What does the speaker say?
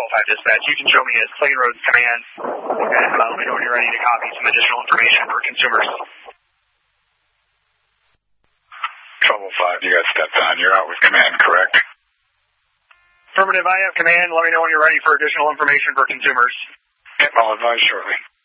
Trouble 5 Dispatch. You can show me at Clayton Roads Command, and let me know when you're ready to copy some additional information for consumers. Trouble 5, you got stepped on. You're out with command, correct? Affirmative, I have command. Let me know when you're ready for additional information for consumers. Yep, I'll advise shortly.